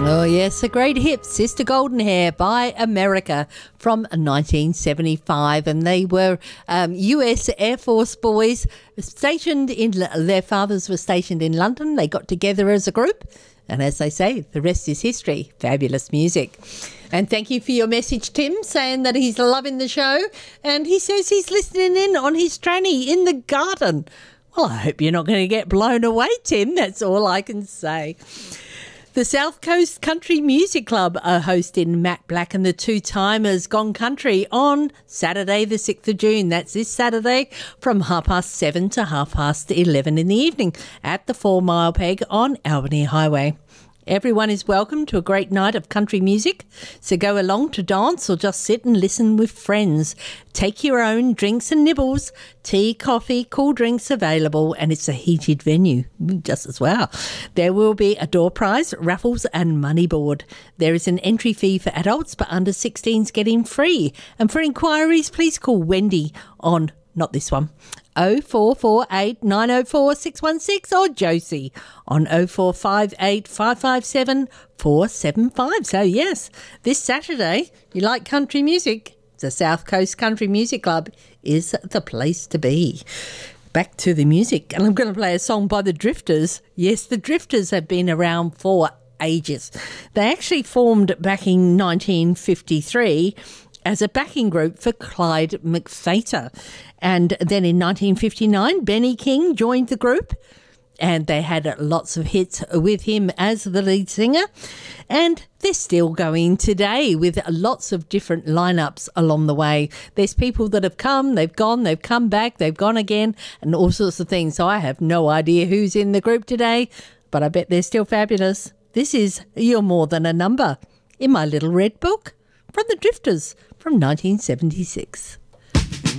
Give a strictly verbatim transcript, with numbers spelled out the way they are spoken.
Oh, yes, a great hit, Sister Golden Hair by America from nineteen seventy-five. And they were um, U S Air Force boys stationed in, their fathers were stationed in London. They got together as a group. And as they say, the rest is history. Fabulous music. And thank you for your message, Tim, saying that he's loving the show. And he says he's listening in on his tranny in the garden. Well, I hope you're not going to get blown away, Tim. That's all I can say. The South Coast Country Music Club are hosting Matt Black and the Two Timers Gone Country on Saturday the sixth of June. That's this Saturday from half past seven to half past eleven in the evening at the Four Mile Peg on Albany Highway. Everyone is welcome to a great night of country music, so go along to dance or just sit and listen with friends. Take your own drinks and nibbles, tea, coffee, cool drinks available, and it's a heated venue just as well. There will be a door prize, raffles and money board. There is an entry fee for adults, but under sixteens get in free. And for inquiries, please call Wendy on, not this one, oh four four eight, nine oh four, six one six or Josie on oh four five eight, five five seven, four seven five. So yes, this Saturday, you like country music, the South Coast Country Music Club is the place to be. Back to the music, and I'm going to play a song by the Drifters. Yes, the Drifters have been around for ages. They actually formed back in nineteen fifty-three as a backing group for Clyde McPhater. And then in nineteen fifty-nine, Benny King joined the group, and they had lots of hits with him as the lead singer. And they're still going today with lots of different lineups along the way. There's people that have come, they've gone, they've come back, they've gone again, and all sorts of things. So I have no idea who's in the group today, but I bet they're still fabulous. This is You're More Than a Number in my little red book from the Drifters from nineteen seventy-six.